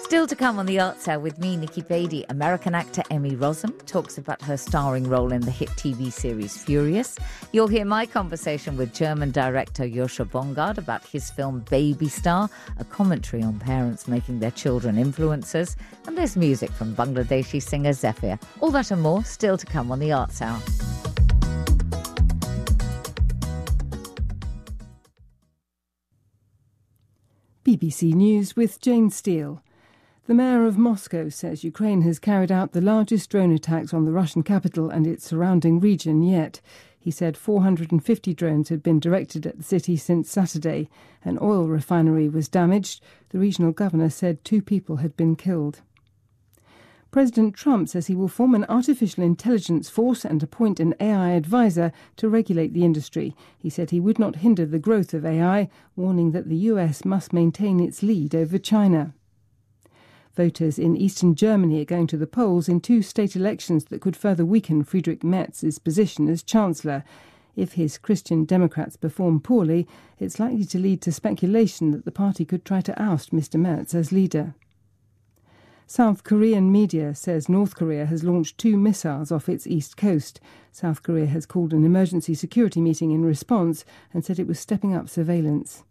Still to come on the Arts Hour with me, Nikki Beattie. American actor Emmy Rossum talks about her starring role in the hit TV series Furious. You'll hear my conversation with German director Joscha Bongard about his film Baby Star, a commentary on parents making their children influencers. And there's music from Bangladeshi singer Zephyr. All that and more still to come on the Arts Hour. BBC News with Jane Steele. The mayor of Moscow says Ukraine has carried out the largest drone attacks on the Russian capital and its surrounding region yet. He said 450 drones had been directed at the city since Saturday. An oil refinery was damaged. The regional governor said 2 people had been killed. President Trump says he will form an artificial intelligence force and appoint an AI advisor to regulate the industry. He said he would not hinder the growth of AI, warning that the US must maintain its lead over China. Voters in eastern Germany are going to the polls in 2 state elections that could further weaken Friedrich Merz's position as Chancellor. If his Christian Democrats perform poorly, it's likely to lead to speculation that the party could try to oust Mr. Merz as leader. South Korean media says North Korea has launched 2 missiles off its east coast. South Korea has called an emergency security meeting in response and said it was stepping up surveillance.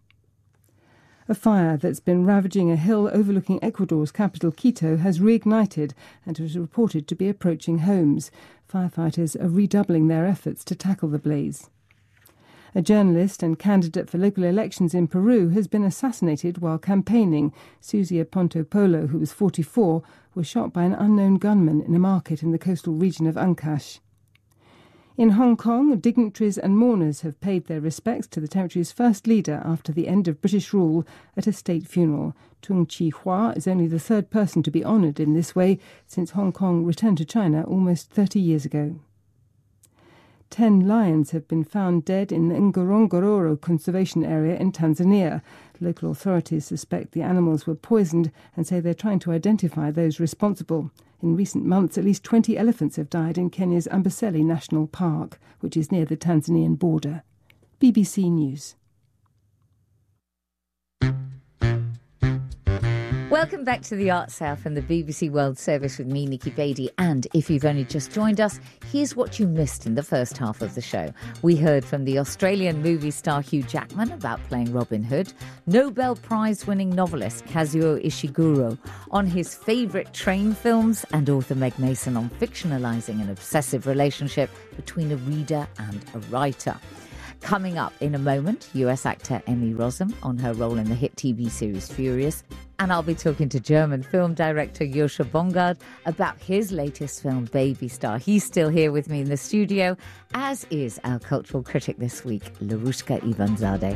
A fire that's been ravaging a hill overlooking Ecuador's capital Quito has reignited and is reported to be approaching homes. Firefighters are redoubling their efforts to tackle the blaze. A journalist and candidate for local elections in Peru has been assassinated while campaigning. Susia Pontopolo, who was 44, was shot by an unknown gunman in a market in the coastal region of Ancash. In Hong Kong, dignitaries and mourners have paid their respects to the territory's first leader after the end of British rule at a state funeral. Tung Chee-hwa is only the 3rd person to be honoured in this way since Hong Kong returned to China almost 30 years ago. 10 lions have been found dead in the Ngorongoro Conservation Area in Tanzania. Local authorities suspect the animals were poisoned and say they're trying to identify those responsible. In recent months, at least 20 elephants have died in Kenya's Amboseli National Park, which is near the Tanzanian border. BBC News. Welcome back to the Arts Hour from the BBC World Service with me, Nikki Beattie. And if you've only just joined us, here's what you missed in the first half of the show. We heard from the Australian movie star Hugh Jackman about playing Robin Hood, Nobel Prize-winning novelist Kazuo Ishiguro on his favourite train films, and author Meg Mason on fictionalising an obsessive relationship between a reader and a writer. Coming up in a moment, US actor Emmy Rossum on her role in the hit TV series Furious. And I'll be talking to German film director Joscha Bongard about his latest film, Baby Star. He's still here with me in the studio, as is our cultural critic this week, Larushka Ivanzadeh.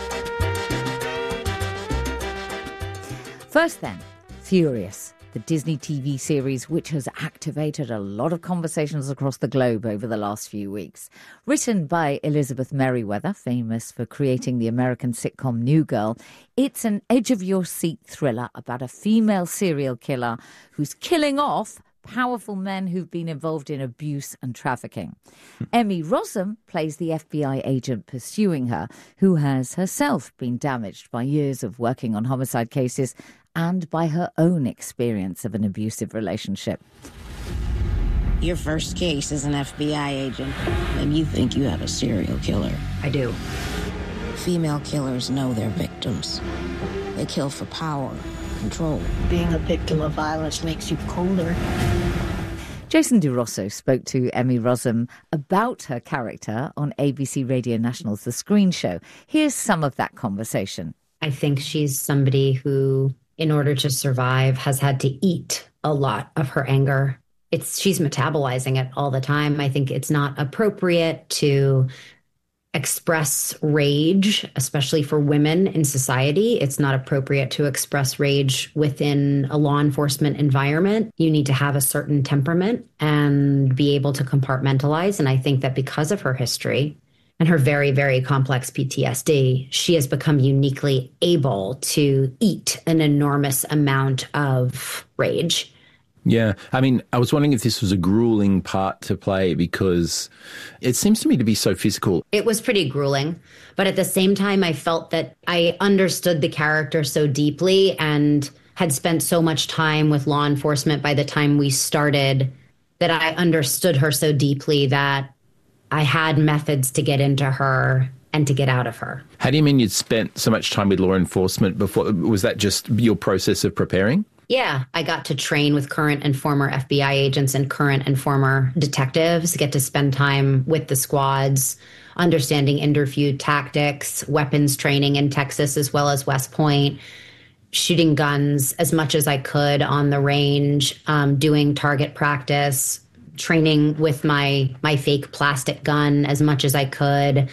First then, Furious, the Disney TV series which has activated a lot of conversations across the globe over the last few weeks. Written by Elizabeth Merriweather, famous for creating the American sitcom New Girl, it's an edge-of-your-seat thriller about a female serial killer who's killing off powerful men who've been involved in abuse and trafficking. Emmy Rossum plays the FBI agent pursuing her, who has herself been damaged by years of working on homicide cases and by her own experience of an abusive relationship. Your first case as an FBI agent, and you think you have a serial killer. I do. Female killers know their victims. They kill for power, control. Being a victim of violence makes you colder. Jason DeRosso spoke to Emmy Rossum about her character on ABC Radio National's The Screen Show. Here's some of that conversation. I think she's somebody who, in order to survive, has had to eat a lot of her anger. She's metabolizing it all the time. I think it's not appropriate to express rage, especially for women in society. It's not appropriate to express rage within a law enforcement environment. You need to have a certain temperament and be able to compartmentalize. And I think that because of her history and her very, very complex PTSD, she has become uniquely able to eat an enormous amount of rage. Yeah. I mean, I was wondering if this was a grueling part to play because it seems to me to be so physical. It was pretty grueling, but at the same time, I felt that I understood the character so deeply and had spent so much time with law enforcement by the time we started that I understood her so deeply that I had methods to get into her and to get out of her. How do you mean you'd spent so much time with law enforcement before? Was that just your process of preparing? Yeah, I got to train with current and former FBI agents and current and former detectives, get to spend time with the squads, understanding interview tactics, weapons training in Texas as well as West Point, shooting guns as much as I could on the range, doing target practice, training with my fake plastic gun as much as I could,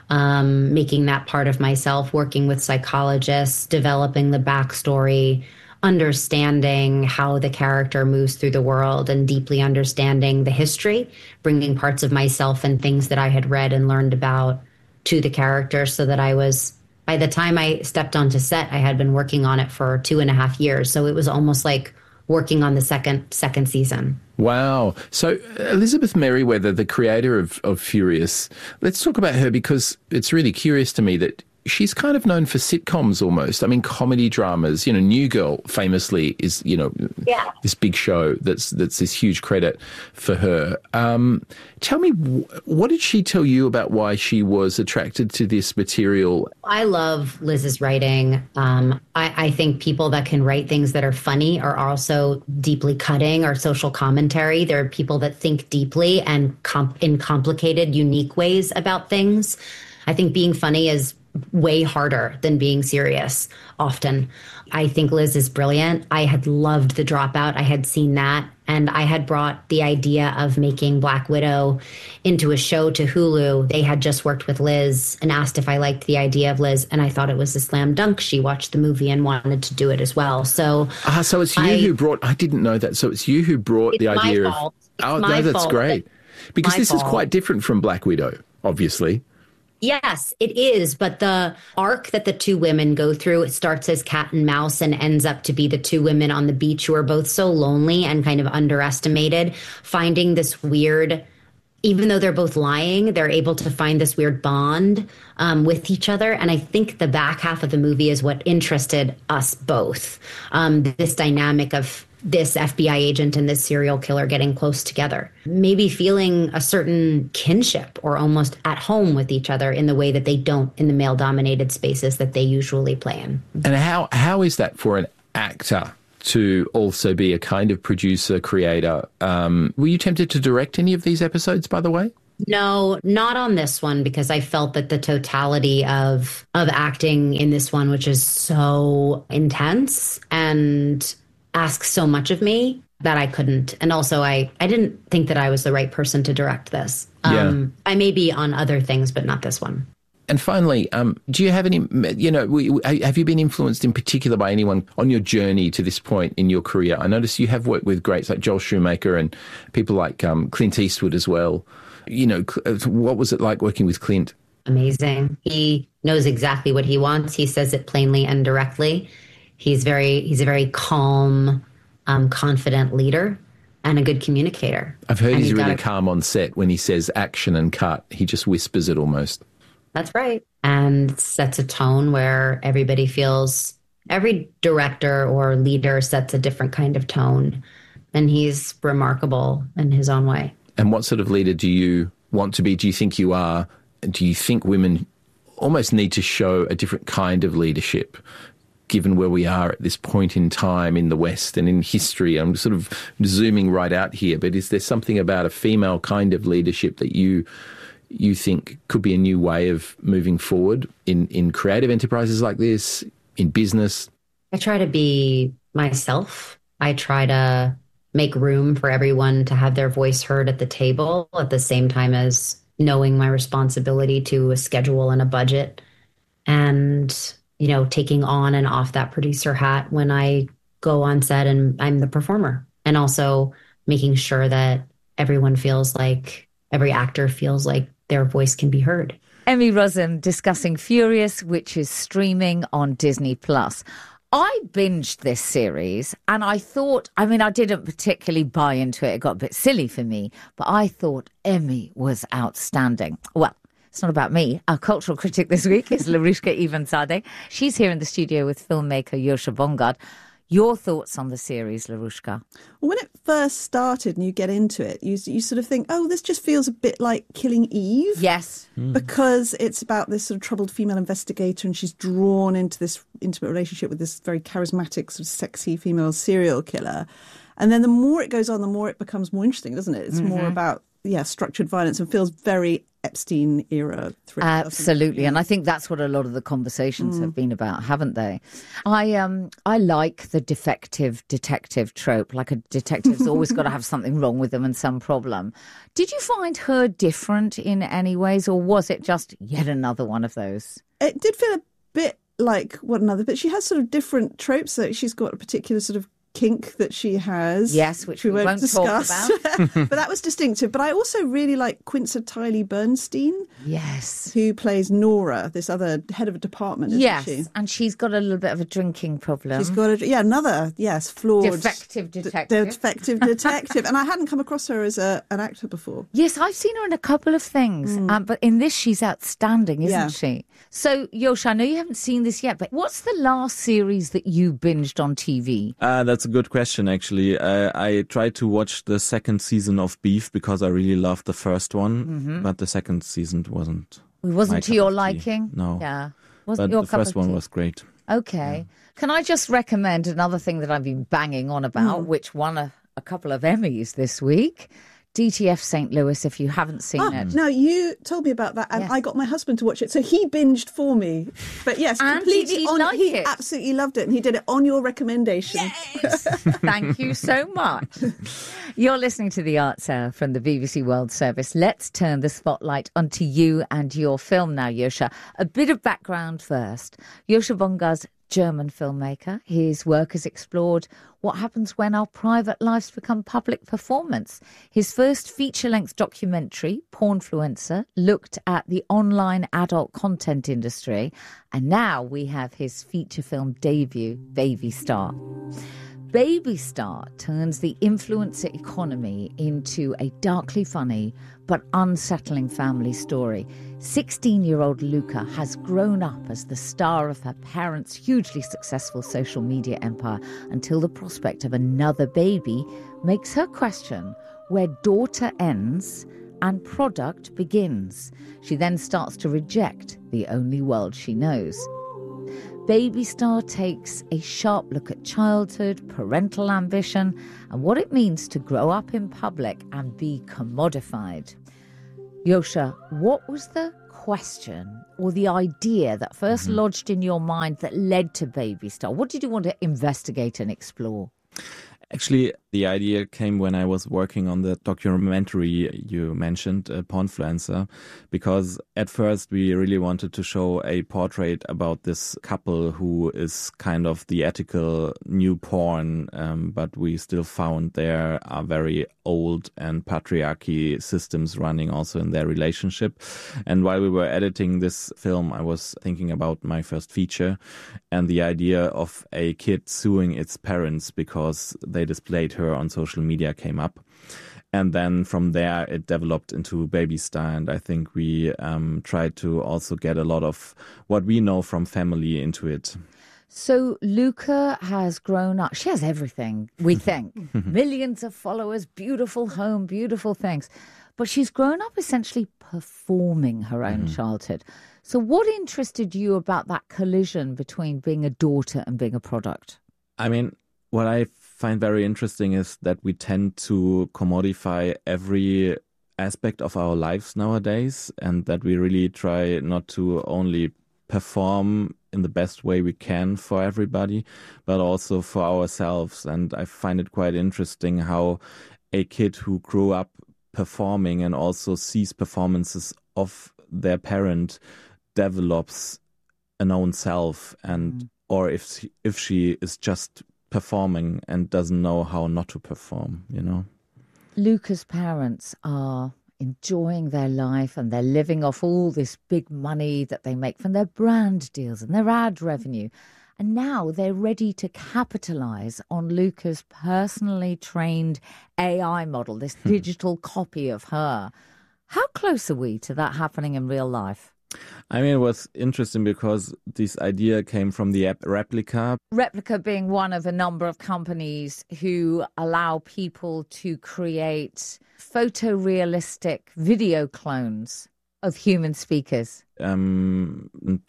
making that part of myself, working with psychologists, developing the backstory, understanding how the character moves through the world and deeply understanding the history, bringing parts of myself and things that I had read and learned about to the character so that I was, by the time I stepped onto set, I had been working on it for 2.5 years. So it was almost like working on the second season. Wow. So Elizabeth Merriweather, the creator of Furious, let's talk about her because it's really curious to me that she's kind of known for sitcoms almost. I mean, comedy dramas. You know, New Girl famously is, this big show that's this huge credit for her. Tell me, what did she tell you about why she was attracted to this material? I love Liz's writing. I think people that can write things that are funny are also deeply cutting or social commentary. There are people that think deeply and in complicated, unique ways about things. I think being funny is way harder than being serious often. I think Liz is brilliant. I had loved The Dropout. I had seen that. And I had brought the idea of making Black Widow into a show to Hulu. They had just worked with Liz and asked if I liked the idea of Liz. And I thought it was a slam dunk. She watched the movie and wanted to do it as well. So it's you who brought, I didn't know that. So it's you who brought the idea of, that's great. Because this is quite different from Black Widow, obviously. Yes, it is. But the arc that the two women go through, it starts as cat and mouse and ends up to be the two women on the beach who are both so lonely and kind of underestimated, finding this weird, even though they're both lying, they're able to find this weird bond with each other. And I think the back half of the movie is what interested us both. This dynamic of this FBI agent and this serial killer getting close together, maybe feeling a certain kinship or almost at home with each other in the way that they don't in the male-dominated spaces that they usually play in. And how is that for an actor to also be a kind of producer, creator? Were you tempted to direct any of these episodes, by the way? No, not on this one, because I felt that the totality of acting in this one, which is so intense and asks so much of me, that I couldn't. And also, I didn't think that I was the right person to direct this. I may be on other things, but not this one. And finally, do you have any, have you been influenced in particular by anyone on your journey to this point in your career? I notice you have worked with greats like Joel Schumacher and people like Clint Eastwood as well. You know, what was it like working with Clint? Amazing. He knows exactly what he wants. He says it plainly and directly. He's a very calm, confident leader and a good communicator. I've heard he's really calm on set when he says action and cut. He just whispers it almost. That's right. And sets a tone where everybody feels, every director or leader sets a different kind of tone. And he's remarkable in his own way. And what sort of leader do you want to be? Do you think you are? Do you think women almost need to show a different kind of leadership, given where we are at this point in time in the West and in history? I'm sort of zooming right out here, but is there something about a female kind of leadership that you think could be a new way of moving forward in creative enterprises like this, in business? I try to be myself. I try to make room for everyone to have their voice heard at the table, at the same time as knowing my responsibility to a schedule and a budget, and taking on and off that producer hat when I go on set and I'm the performer, and also making sure that every actor feels like their voice can be heard. Emmy Rossum discussing Furious, which is streaming on Disney+. I binged this series and I thought, I didn't particularly buy into it. It got a bit silly for me, but I thought Emmy was outstanding. Well, it's not about me. Our cultural critic this week is Larushka Ivanzadeh. She's here in the studio with filmmaker Yosha Bongard. Your thoughts on the series, Larushka? Well, when it first started and you get into it, you sort of think, oh, this just feels a bit like Killing Eve. Yes. Because it's about this sort of troubled female investigator and she's drawn into this intimate relationship with this very charismatic, sort of sexy female serial killer. And then the more it goes on, the more it becomes more interesting, doesn't it? It's more about, structured violence and feels very Epstein-era thriller. Absolutely. And I think that's what a lot of the conversations have been about, haven't they? I like the defective detective trope. Like a detective's always got to have something wrong with them and some problem. Did you find her different in any ways, or was it just yet another one of those? It did feel a bit like one another, but she has sort of different tropes. So she's got a particular sort of kink that she has. Yes, which we won't discuss. talk about. But that was distinctive. But I also really like Quinta Tiley-Bernstein. Yes. Who plays Nora, this other head of a department, isn't she? And she's got a little bit of a drinking problem. She's got another, flawed... Defective detective. Defective detective. And I hadn't come across her as an actor before. Yes, I've seen her in a couple of things. But in this, she's outstanding, isn't she? So, Yosha, I know you haven't seen this yet, but what's the last series that you binged on TV? That's a good question, actually. I tried to watch the second season of Beef because I really loved the first one, but the second season wasn't. It wasn't to your liking? No. Yeah. But the first one was great. Okay. Yeah. Can I just recommend another thing that I've been banging on about, which won a couple of Emmys this week? DTF St. Louis, if you haven't seen it. No, you told me about that, and I got my husband to watch it, so he binged for me. But yes, and completely he absolutely loved it, and he did it on your recommendation. Yes! Thank you so much. You're listening to The Arts Hour from the BBC World Service. Let's turn the spotlight onto you and your film now, Yosha. A bit of background first. Yosha Bongar's German filmmaker. His work has explored what happens when our private lives become public performance. His first feature-length documentary, Pornfluencer, looked at the online adult content industry. And now we have his feature film debut, Baby Star. Baby Star turns the influencer economy into a darkly funny but unsettling family story. 16-year-old Luca has grown up as the star of her parents' hugely successful social media empire until the prospect of another baby makes her question where daughter ends and product begins. She then starts to reject the only world she knows. Baby Star takes a sharp look at childhood, parental ambition, and what it means to grow up in public and be commodified. Yosha, what was the question or the idea that first lodged in your mind that led to Baby Star? What did you want to investigate and explore? Actually, the idea came when I was working on the documentary you mentioned, Pornfluencer, because at first we really wanted to show a portrait about this couple who is kind of the ethical new porn, but we still found there are very old and patriarchy systems running also in their relationship. And while we were editing this film, I was thinking about my first feature and the idea of a kid suing its parents because they displayed her on social media came up. And then from there, it developed into Baby Star. And I think we tried to also get a lot of what we know from family into it. So Luca has grown up. She has everything, we think. Millions of followers, beautiful home, beautiful things. But she's grown up essentially performing her own childhood. So what interested you about that collision between being a daughter and being a product? I mean, what I find very interesting is that we tend to commodify every aspect of our lives nowadays, and that we really try not to only perform in the best way we can for everybody, but also for ourselves. And I find it quite interesting how a kid who grew up performing and also sees performances of their parent develops an own self, and or if she is just performing and doesn't know how not to perform, you know. Luca's parents are enjoying their life and they're living off all this big money that they make from their brand deals and their ad revenue. And now they're ready to capitalize on Luca's personally trained AI model, this digital copy of her. How close are we to that happening in real life? I mean, it was interesting because this idea came from the app Replika. Replika being one of a number of companies who allow people to create photorealistic video clones of human speakers. In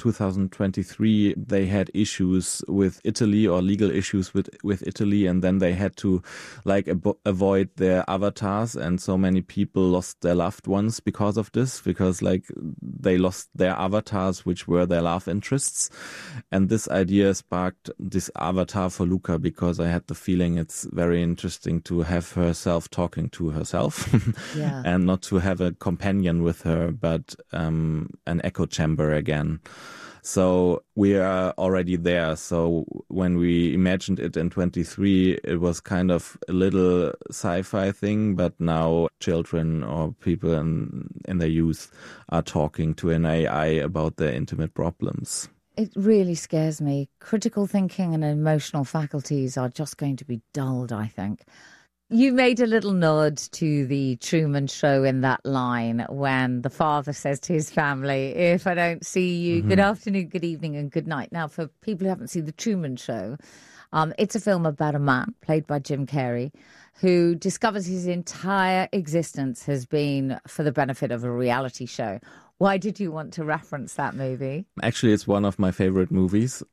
2023, they had issues with Italy, or legal issues with Italy, and then they had to avoid their avatars, and so many people lost their loved ones because of this, because they lost their avatars, which were their love interests. And this idea sparked this avatar for Luca, because I had the feeling it's very interesting to have herself talking to herself and not to have a companion with her, but an echo chamber again. So we are already there. So when we imagined it in 23, it was kind of a little sci-fi thing, but now children or people in their youth are talking to an AI about their intimate problems. It really scares me. Critical thinking and emotional faculties are just going to be dulled, I think. You made a little nod to the Truman Show in that line when the father says to his family, if I don't see you, good afternoon, good evening and good night. Now, for people who haven't seen the Truman Show, it's a film about a man played by Jim Carrey who discovers his entire existence has been for the benefit of a reality show. Why did you want to reference that movie? Actually, it's one of my favorite movies.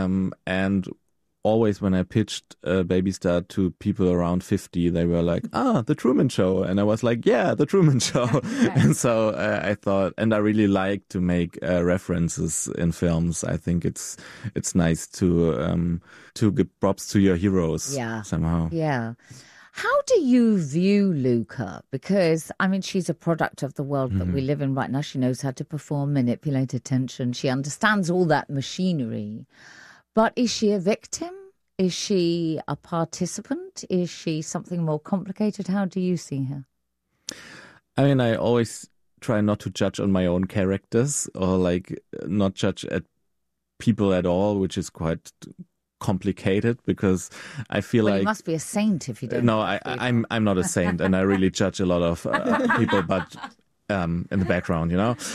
And always when I pitched Baby Star to people around 50, they were like, The Truman Show. And I was like, yeah, The Truman Show. And so I thought, and I really like to make references in films. I think it's nice to give props to your heroes somehow. Yeah. How do you view Luca? Because, I mean, she's a product of the world that we live in right now. She knows how to perform, manipulate attention. She understands all that machinery. But is she a victim? Is she a participant? Is she something more complicated? How do you see her? I mean, I always try not to judge on my own characters or not judge at people at all, which is quite complicated because I feel you must be a saint if you don't. No, I'm not a saint, and I really judge a lot of people, but in the background,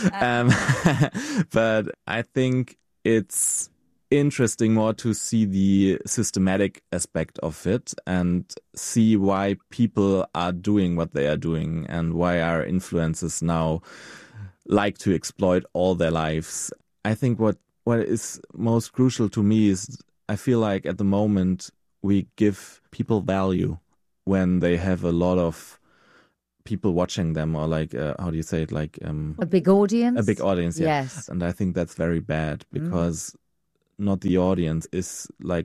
But I think it's interesting more to see the systematic aspect of it and see why people are doing what they are doing and why our influencers now like to exploit all their lives. I think what is most crucial to me is I feel like at the moment we give people value when they have a lot of people watching them, or how do you say it? A big audience? A big audience, yeah. Yes. And I think that's very bad because not the audience is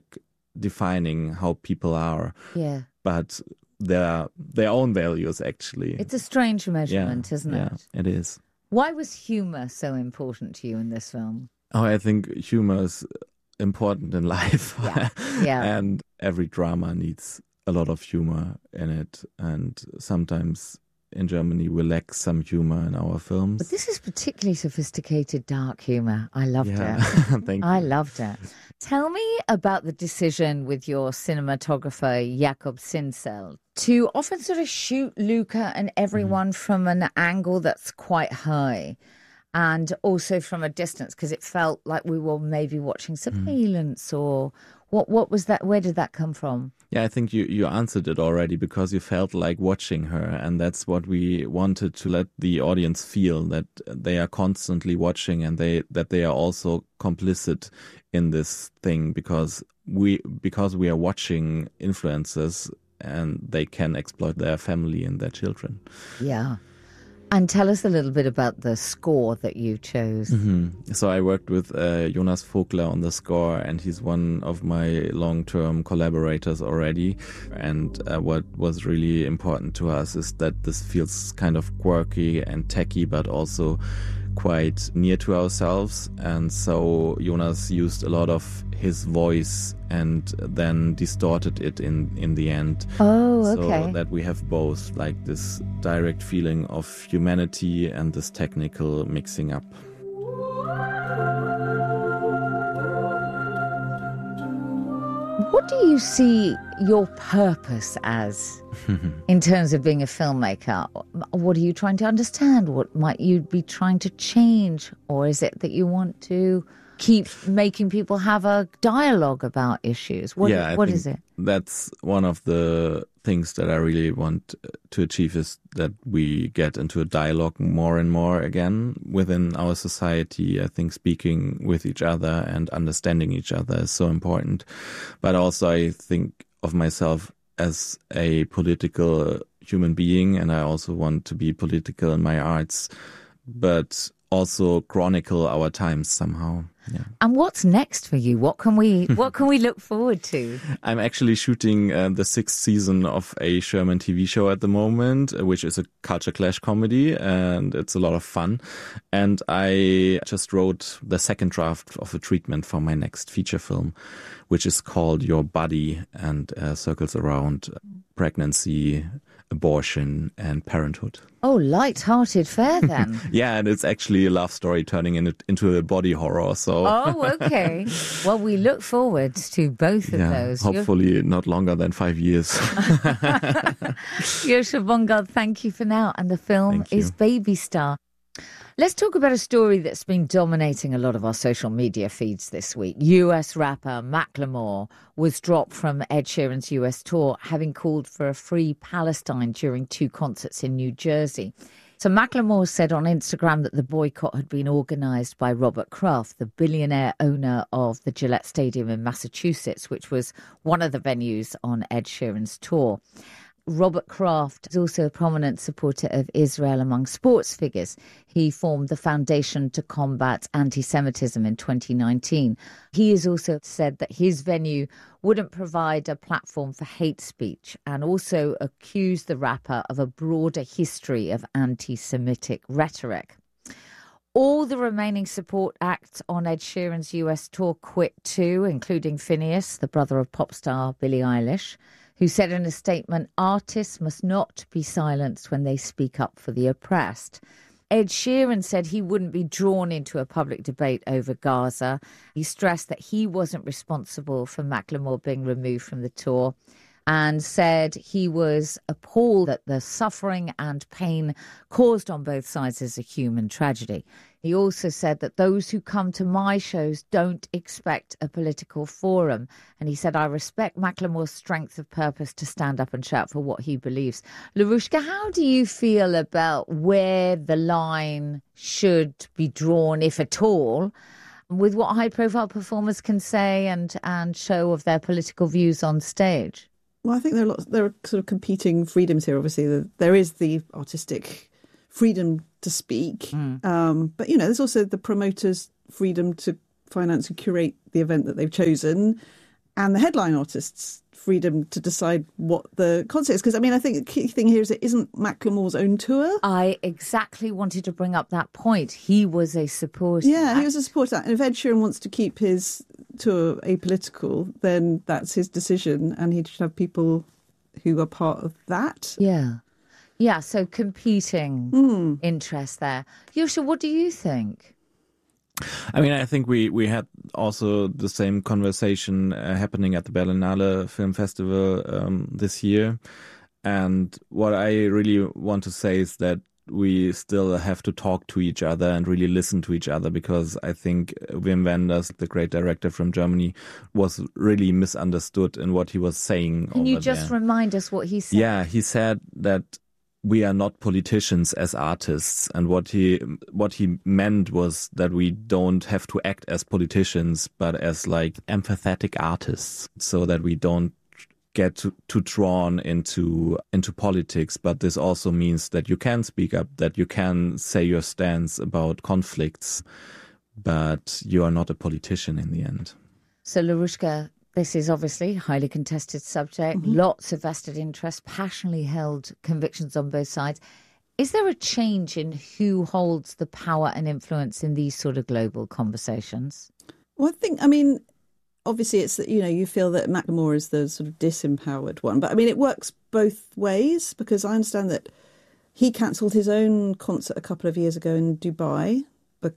defining how people are. Yeah. But their own values, actually. It's a strange measurement, isn't it? Yeah, it is. Why was humor so important to you in this film? Oh, I think humor is important in life. Yeah. And every drama needs a lot of humor in it. And sometimes in Germany we lack some humor in our films. But this is particularly sophisticated, dark humor. I loved it. Thank you. I loved it. Tell me about the decision with your cinematographer, Jakob Sinsel, to often sort of shoot Luca and everyone from an angle that's quite high. And also from a distance, because it felt like we were maybe watching surveillance or what was that? Where did that come from? Yeah, I think you answered it already because you felt like watching her. And that's what we wanted to let the audience feel, that they are constantly watching and that they are also complicit in this thing because we are watching influencers and they can exploit their family and their children. Yeah. And tell us a little bit about the score that you chose. So I worked with Jonas Vogler on the score, and he's one of my long-term collaborators already. And what was really important to us is that this feels kind of quirky and techy, but also quite near to ourselves. And so Jonas used a lot of his voice and then distorted it in the end. Oh, okay. So that we have both this direct feeling of humanity and this technical mixing up. What do you see your purpose as in terms of being a filmmaker? What are you trying to understand? What might you be trying to change? Or is it that you want to keep making people have a dialogue about issues? What is it? That's one of the things that I really want to achieve, is that we get into a dialogue more and more again within our society. I think speaking with each other and understanding each other is so important. But also I think of myself as a political human being, and I also want to be political in my arts, but also chronicle our times somehow. Yeah. And what's next for you? What can we look forward to? I'm actually shooting the 6th season of a Sherman TV show at the moment, which is a culture clash comedy, and it's a lot of fun. And I just wrote the second draft of a treatment for my next feature film, which is called Your Body, and circles around pregnancy, abortion and parenthood. Oh, light-hearted fare then. Yeah, and it's actually a love story turning into a body horror. So. Oh, okay. Well, we look forward to both of those. Hopefully not longer than 5 years. Yosha Bongard, thank you for now. And the film is Baby Star. Let's talk about a story that's been dominating a lot of our social media feeds this week. US rapper Macklemore was dropped from Ed Sheeran's US tour, having called for a free Palestine during 2 concerts in New Jersey. So Macklemore said on Instagram that the boycott had been organised by Robert Kraft, the billionaire owner of the Gillette Stadium in Massachusetts, which was one of the venues on Ed Sheeran's tour. Robert Kraft is also a prominent supporter of Israel among sports figures. He formed the Foundation to Combat Anti-Semitism in 2019. He has also said that his venue wouldn't provide a platform for hate speech, and also accused the rapper of a broader history of anti-Semitic rhetoric. All the remaining support acts on Ed Sheeran's US tour quit too, including Phineas, the brother of pop star Billie Eilish, who said in a statement, artists must not be silenced when they speak up for the oppressed. Ed Sheeran said he wouldn't be drawn into a public debate over Gaza. He stressed that he wasn't responsible for Macklemore being removed from the tour, and said he was appalled at the suffering and pain caused on both sides as a human tragedy. He also said that those who come to my shows don't expect a political forum. And he said, I respect Macklemore's strength of purpose to stand up and shout for what he believes. Larushka, how do you feel about where the line should be drawn, if at all, with what high-profile performers can say and show of their political views on stage? Well, I think there are sort of competing freedoms here. Obviously, there is the artistic freedom to speak, but there's also the promoters' freedom to finance and curate the event that they've chosen, and the headline artists' freedom to decide what the concert is. Because I think the key thing here is it isn't Macklemore's own tour. I exactly wanted to bring up that point. He was a supporter. Yeah, he was a supporter. And if Ed Sheeran wants to keep his tour apolitical, then that's his decision, and he should have people who are part of that. Yeah, so competing interests there. Yosha, what do you think? I think we had also the same conversation happening at the Berlinale Film Festival this year. And what I really want to say is that we still have to talk to each other and really listen to each other, because I think Wim Wenders, the great director from Germany, was really misunderstood in what he was saying. Can you just remind us what he said? Yeah, he said that we are not politicians as artists, and what he meant was that we don't have to act as politicians, but as like empathetic artists, so that we don't get too drawn into politics. But this also means that you can speak up, that you can say your stance about conflicts, but you are not a politician in the end. So Larushka, this is obviously a highly contested subject, lots of vested interest, passionately held convictions on both sides. Is there a change in who holds the power and influence in these sort of global conversations? Well, obviously it's that, you feel that Macklemore is the sort of disempowered one. But it works both ways, because I understand that he cancelled his own concert a couple of years ago in Dubai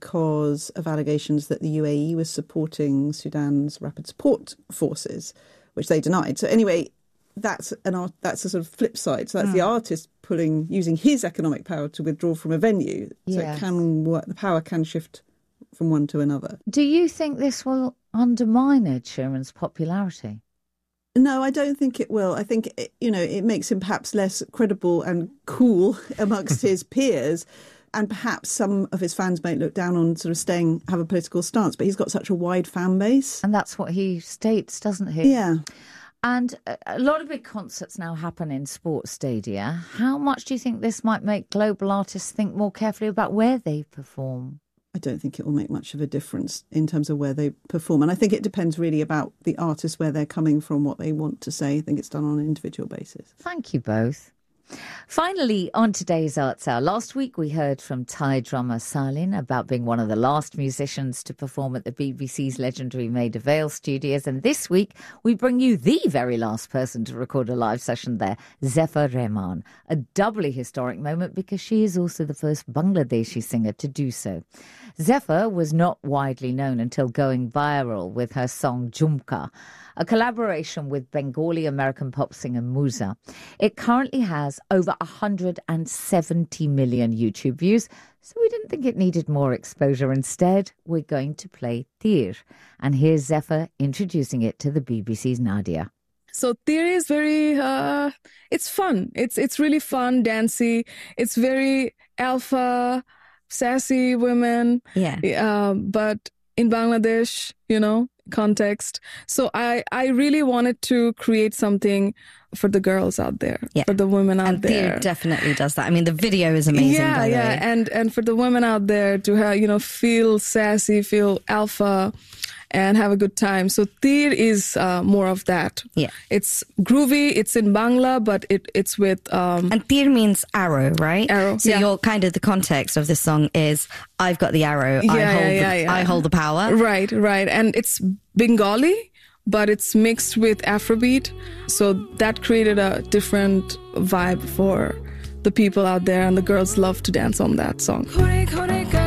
because of allegations that the UAE was supporting Sudan's rapid support forces, which they denied. So anyway, that's a sort of flip side. So that's the artist using his economic power to withdraw from a venue. So the power can shift from one to another. Do you think this will undermine Ed Sheeran's popularity? No, I don't think it will. I think, it makes him perhaps less credible and cool amongst his peers. And perhaps some of his fans may look down on sort of have a political stance. But he's got such a wide fan base. And that's what he states, doesn't he? Yeah. And a lot of big concerts now happen in sports stadia. How much do you think this might make global artists think more carefully about where they perform? I don't think it will make much of a difference in terms of where they perform. And I think it depends really about the artist, where they're coming from, what they want to say. I think it's done on an individual basis. Thank you both. Finally, on today's Arts Hour. Last week we heard from Thai drummer Salin about being one of the last musicians to perform at the BBC's legendary Maida Vale studios. And this week we bring you the very last person to record a live session there, Zephyr Rehman. A doubly historic moment because she is also the first Bangladeshi singer to do so. Zephyr was not widely known until going viral with her song Jhumka, a collaboration with Bengali American pop singer Musa. It currently has over 170 million YouTube views, so we didn't think it needed more exposure. Instead, we're going to play Tir. And here's Zephyr introducing it to the BBC's Nadia. So Tir is very, it's fun. It's really fun, dancey. It's very alpha, sassy women. Yeah. But in Bangladesh, context. So I really wanted to create something for the girls out there, for the women out there. And Tir definitely does that. I mean, the video is amazing. By the way. And for the women out there to have, feel sassy, feel alpha, and have a good time. So Tir is more of that. Yeah. It's groovy, it's in Bangla, but it's with... And Tir means arrow, right? Arrow, So you're kind of, the context of this song is, I've got the arrow, I hold the power. Right. And it's Bengali, but it's mixed with Afrobeat. So that created a different vibe for the people out there, and the girls love to dance on that song.